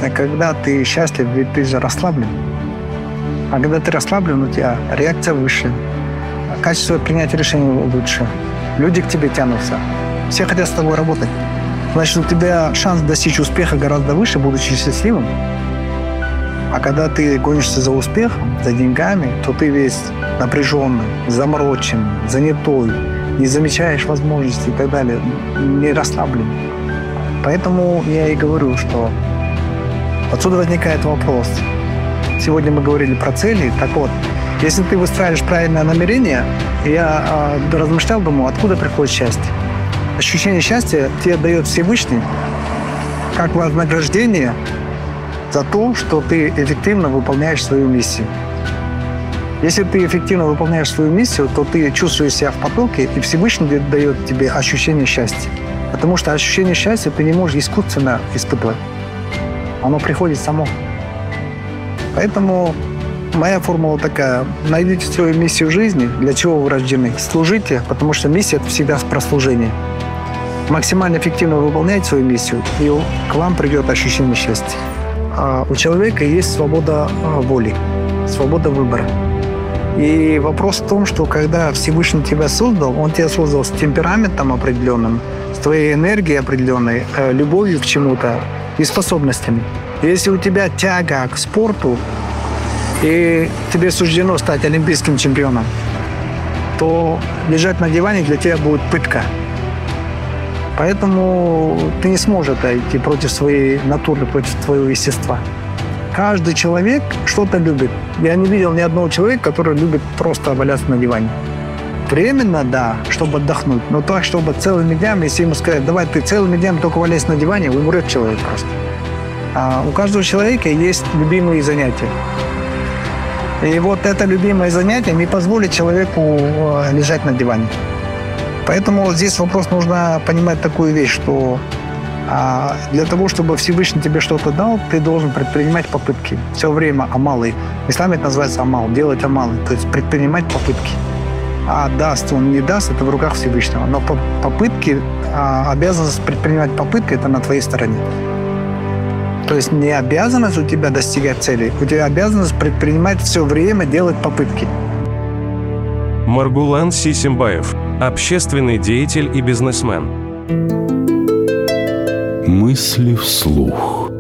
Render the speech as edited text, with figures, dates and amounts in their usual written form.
интересно, когда ты счастлив, ведь ты же расслаблен. А когда ты расслаблен, у тебя реакция выше, качество принятия решений лучше, люди к тебе тянутся, все хотят с тобой работать. Значит, у тебя шанс достичь успеха гораздо выше, будучи счастливым. А когда ты гонишься за успехом, за деньгами, то ты весь напряженный, замороченный, занятой, не замечаешь возможностей и так далее, не расслаблен. Поэтому я и говорю, что отсюда возникает вопрос. Сегодня мы говорили про цели. Так вот, если ты выстраиваешь правильное намерение, я размышлял, думаю, откуда приходит счастье. Ощущение счастья тебе дает Всевышний как вознаграждение за то, что ты эффективно выполняешь свою миссию. Если ты эффективно выполняешь свою миссию, то ты чувствуешь себя в потоке, и Всевышний дает тебе ощущение счастья. Потому что ощущение счастья ты не можешь искусственно испытывать. Оно приходит само. Поэтому моя формула такая. Найдите свою миссию жизни, для чего вы рождены. Служите, потому что миссия – это всегда про служение. Максимально эффективно выполняйте свою миссию, и к вам придет ощущение счастья. А у человека есть свобода воли, свобода выбора. И вопрос в том, что когда Всевышний тебя создал, он тебя создал с темпераментом определенным, с твоей энергией определенной, любовью к чему-то и способностями. И если у тебя тяга к спорту, и тебе суждено стать олимпийским чемпионом, то лежать на диване для тебя будет пытка. Поэтому ты не сможешь идти против своей натуры, против твоего естества. Каждый человек что-то любит. Я не видел ни одного человека, который любит просто валяться на диване. Временно, да, чтобы отдохнуть, но так, чтобы целыми днями, если ему сказать, давай ты целыми днями только валяйся на диване, умрет человек просто. А у каждого человека есть любимые занятия. И вот это любимое занятие не позволит человеку лежать на диване. Поэтому здесь вопрос, нужно понимать такую вещь, что для того, чтобы Всевышний тебе что-то дал, ты должен предпринимать попытки. Все время амалы. В исламе это называется амал, делать амалы, то есть предпринимать попытки. А даст он, не даст, это в руках Всевышнего. Но попытки, обязанность предпринимать попытки, это на твоей стороне. То есть не обязанность у тебя достигать цели, у тебя обязанность предпринимать все время, делать попытки. Маргулан Сисимбаев, общественный деятель и бизнесмен. Мысли вслух.